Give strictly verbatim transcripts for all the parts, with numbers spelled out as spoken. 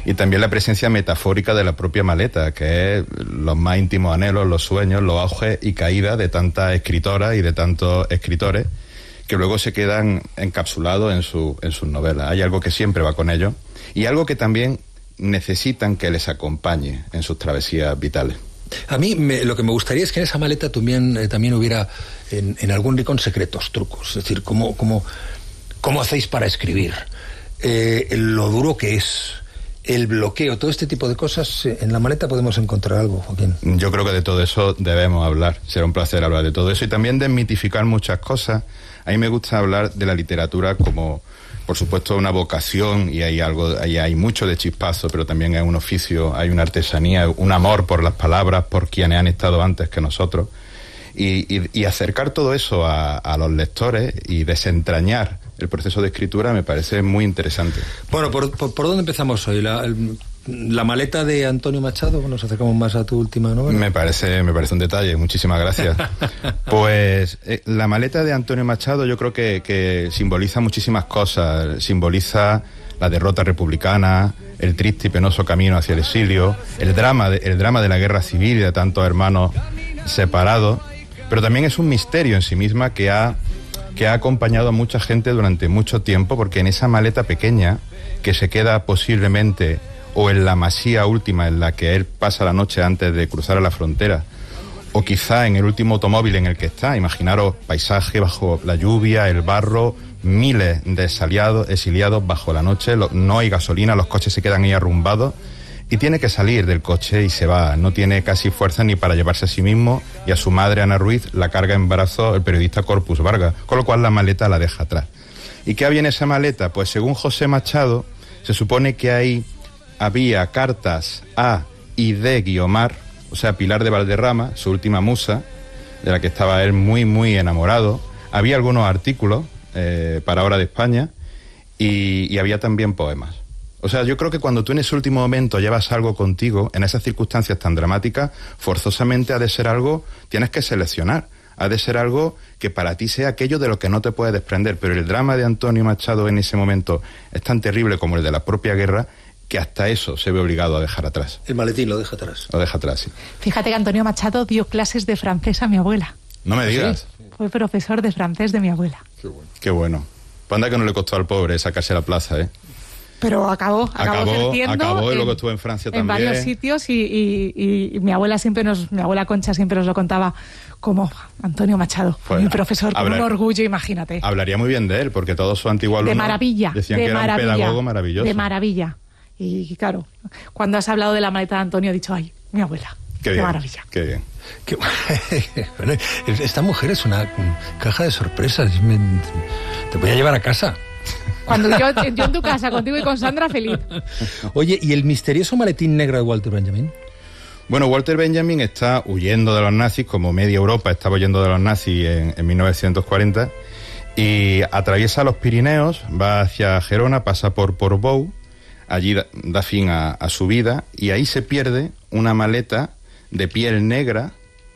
Y también la presencia metafórica de la propia maleta, que es los más íntimos anhelos, los sueños, los auges y caídas de tantas escritoras y de tantos escritores que luego se quedan encapsulados en, su, en sus novelas. Hay algo que siempre va con ellos y algo que también necesitan que les acompañe en sus travesías vitales. A mí me, lo que me gustaría es que en esa maleta también, eh, también hubiera en, en algún rincón secretos, trucos. Es decir, cómo, cómo, cómo hacéis para escribir, eh, lo duro que es, el bloqueo, todo este tipo de cosas. En la maleta podemos encontrar algo, Joaquín. Yo creo que de todo eso debemos hablar. Será un placer hablar de todo eso y también desmitificar muchas cosas. A mí me gusta hablar de la literatura como, por supuesto, una vocación, y hay algo, ahí hay mucho de chispazo, pero también es un oficio, hay una artesanía, un amor por las palabras, por quienes han estado antes que nosotros. Y, y, y acercar todo eso a, a los lectores y desentrañar el proceso de escritura me parece muy interesante. Bueno, ¿por, por, por dónde empezamos hoy? La, el, la maleta de Antonio Machado, nos acercamos más a tu última novela. Me parece, me parece un detalle, muchísimas gracias. Pues eh, la maleta de Antonio Machado yo creo que, que simboliza muchísimas cosas. Simboliza la derrota republicana, el triste y penoso camino hacia el exilio, el drama de, el drama de la guerra civil y de tantos hermanos separados, pero también es un misterio en sí misma que ha, que ha acompañado a mucha gente durante mucho tiempo, porque en esa maleta pequeña, que se queda posiblemente o en la masía última en la que él pasa la noche antes de cruzar a la frontera, o quizá en el último automóvil en el que está, imaginaros paisaje bajo la lluvia, el barro, miles de exiliados, exiliados bajo la noche, lo, no hay gasolina, los coches se quedan ahí arrumbados, y tiene que salir del coche y se va. No tiene casi fuerza ni para llevarse a sí mismo, y a su madre, Ana Ruiz, la carga en brazos el periodista Corpus Vargas, con lo cual la maleta la deja atrás. ¿Y qué había en esa maleta? Pues según José Machado, se supone que ahí había cartas a y de Guiomar, o sea, Pilar de Valderrama, su última musa, de la que estaba él muy, muy enamorado. Había algunos artículos eh, para Hora de España y, y había también poemas. O sea, yo creo que cuando tú en ese último momento llevas algo contigo, en esas circunstancias tan dramáticas, forzosamente ha de ser algo, tienes que seleccionar, ha de ser algo que para ti sea aquello de lo que no te puedes desprender. Pero el drama de Antonio Machado en ese momento es tan terrible como el de la propia guerra, que hasta eso se ve obligado a dejar atrás. El maletín lo deja atrás. Lo deja atrás, sí. Fíjate que Antonio Machado dio clases de francés a mi abuela. No me digas. Sí, fue profesor de francés de mi abuela. Qué bueno. Qué bueno. Pues anda que no le costó al pobre sacarse la plaza, ¿eh? Pero acabó, acabó, acabó ejerciendo acabó y en, luego estuvo en Francia en también. varios sitios y, y, y, y mi abuela siempre nos, mi abuela Concha siempre nos lo contaba como Antonio Machado, fue pues, mi profesor, con hablar, un orgullo, imagínate. Hablaría muy bien de él, porque todos sus antiguos alumnos de maravilla, decían de que maravilla, era un pedagogo maravilloso. De maravilla. Y claro, cuando has hablado de la maleta de Antonio, he dicho, ay, mi abuela, qué, qué bien, maravilla. Qué bien. Qué, bueno, esta mujer es una caja de sorpresas, me, te voy a llevar a casa. Cuando yo, yo en tu casa, contigo y con Sandra, feliz. Oye, ¿y el misterioso maletín negro de Walter Benjamin? Bueno, Walter Benjamin está huyendo de los nazis, como media Europa estaba huyendo de los nazis en, en mil novecientos cuarenta, y atraviesa los Pirineos, va hacia Gerona, pasa por Portbou, allí da, da fin a, a su vida, y ahí se pierde una maleta de piel negra,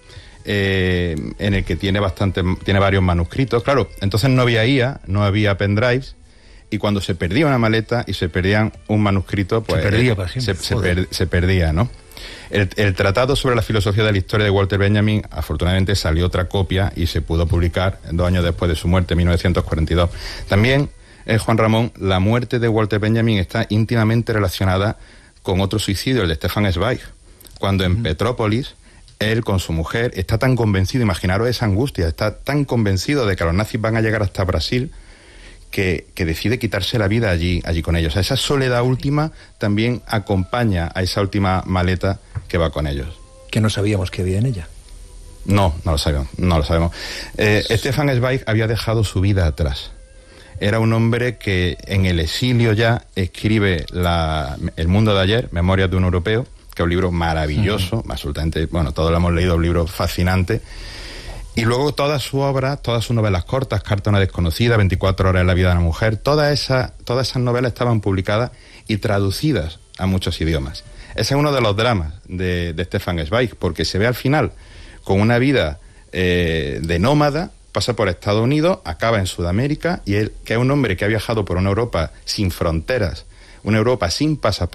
eh, en el que tiene bastante, tiene varios manuscritos. Claro, entonces no había I A, no había pendrives, y cuando se perdía una maleta y se perdían un manuscrito, pues se perdía, para siempre. Se, se, per, se perdía, ¿no? El, el tratado sobre la filosofía de la historia de Walter Benjamin, afortunadamente salió otra copia y se pudo publicar dos años después de su muerte, en mil novecientos cuarenta y dos. También, eh, Juan Ramón, la muerte de Walter Benjamin está íntimamente relacionada con otro suicidio, el de Stefan Zweig, cuando en uh-huh. Petrópolis, él con su mujer está tan convencido, imaginaros esa angustia, está tan convencido de que los nazis van a llegar hasta Brasil, Que, que decide quitarse la vida allí, allí con ellos. O sea, esa soledad última también acompaña a esa última maleta que va con ellos. Que no sabíamos que había en ella. No, no lo sabemos, no lo sabemos. Eh, Stefan Zweig había dejado su vida atrás. Era un hombre que en el exilio ya escribe la, El mundo de ayer, Memorias de un europeo, que es un libro maravilloso, uh-huh. absolutamente, bueno, todos lo hemos leído, un libro fascinante. Y luego toda su obra, todas sus novelas cortas, Carta a una desconocida, veinticuatro horas en la vida de una mujer, todas esas, todas esas novelas estaban publicadas y traducidas a muchos idiomas. Ese es uno de los dramas de, de Stefan Zweig, porque se ve al final con una vida eh, de nómada, pasa por Estados Unidos, acaba en Sudamérica, y él, que es un hombre que ha viajado por una Europa sin fronteras, una Europa sin pasaporte,